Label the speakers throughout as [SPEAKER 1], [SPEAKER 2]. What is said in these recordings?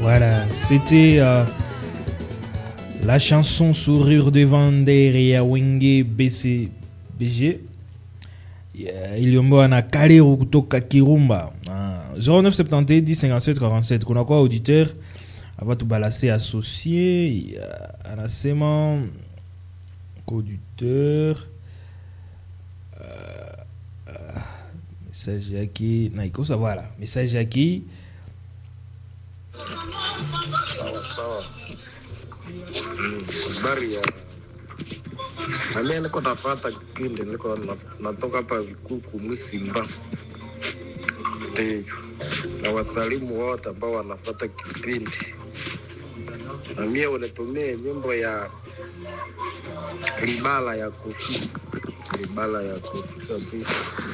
[SPEAKER 1] Voilà, c'était la chanson Sourire de Vander ya Wenge BCBG. Iliomba na Kalero kutoka Kirumba. 0971 10 57 47. Kuna kwa auditeur ava tubalase associé anasema auditeur message yaki na ikosa, voilà message yaki
[SPEAKER 2] sawa. Habari ya niko nafata kipindi, niko natoka hapa Vikuku Musimba Tejo, na wasalimu wote ambao wanafata kipindi, na mie unatumia nyimbo ya Libala ya Kofi kabisa,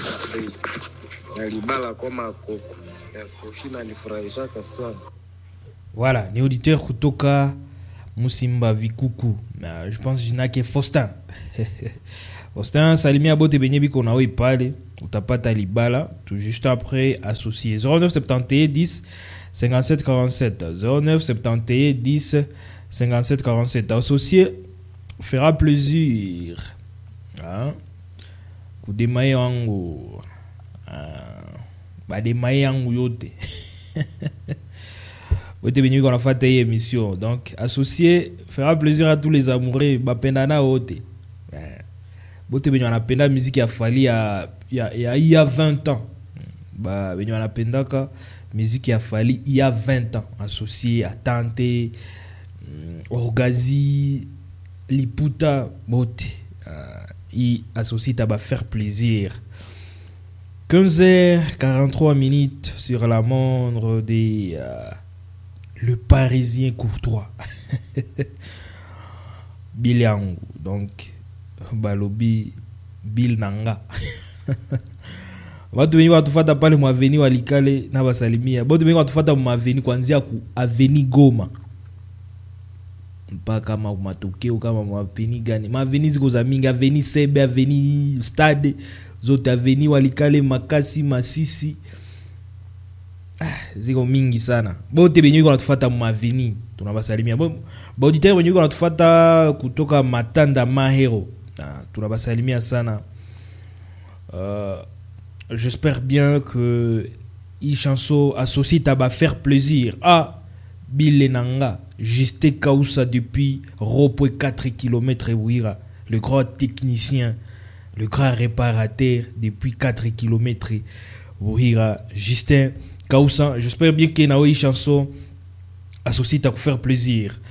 [SPEAKER 2] na Libala koma koko ya Kofi na nifurahisha sana.
[SPEAKER 1] Voilà, ni auditeur kutoka Musimba Vikuku. Je pense jina ke Faustin. Faustin, salimia bote benye biko na oi pale, utapata Libala, tout juste après associé. 0971 10 57 47. 0971 10 57 47. Associé fera plaisir. Hein? Kudemaye wangu. Bademaye wangu yote. Bote benye qu'on a fait cette émission. Donc associé fera plaisir à tous les amoureux bapendana ote. Bote benye anapenda musique ya Fally il y a 20 ans. Ba benye anapendaka musique ya Fally il y a 20 ans. Associé à Tante, Orgazi, Liputa, bote. Il associé à faire plaisir. 15h43 minutes sur la montre des le Parisien courtois. Biliangu. Donc, Balobi, Bil Nanga. Watu wengi watufata pale mwa aveni walikale na basalimia. Watu wengi watufata mwa aveni kuanzia ku aveni Goma. Mpaka kama matokeo kama mwa aveni gani. Ma aveni ziko za mingi, aveni Sebe, aveni Stade, zote aveni walikale Makasi, Masisi. Ziko mingi sana. Bote benye yuko natufuata mavini, tunabasalimia. Auditeur benye yuko natufuata kutoka Matanda Mahero, tunabasalimia sana. J'espère bien que i chanson associée à faire plaisir à Bilenanga, Justé Kausa depuis Ropoe 4 km Ouira, le grand technicien, le grand réparateur depuis 4 km Ouira, Justin Kausa. J'espère bien qu'il y a une chanson associée à faire plaisir.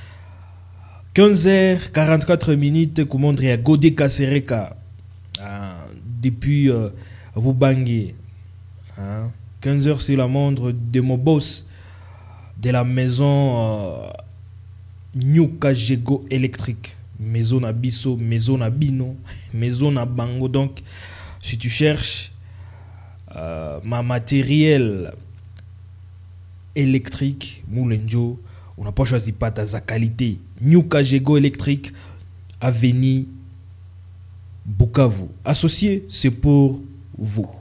[SPEAKER 1] 15h44 minutes, comment dire, Godé Kasereka depuis Bubangi. 15h sur la montre de mon boss de la maison Nyuka Jego électrique. Maison à Bisso, maison à Bino, maison à Bango. Donc, si tu cherches ma matériel électrique, Moulenjo, on n'a pas choisi pas ta qualité. Nyuka Jego électrique, Avenue Bukavu. Associé, c'est pour vous.